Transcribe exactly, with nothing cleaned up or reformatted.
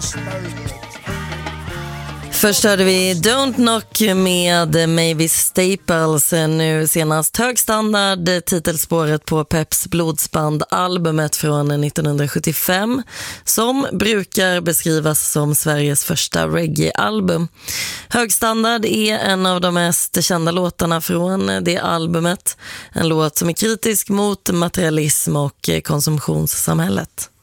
Först hörde vi Don't Knock med Mavis Staples, nu senast hög standard, titelspåret på Peps blodsband-albumet från nittonhundrasjuttiofem, som brukar beskrivas som Sveriges första reggae-album. Högstandard är en av de mest kända låtarna från det albumet, en låt som är kritisk mot materialism och konsumtionssamhället.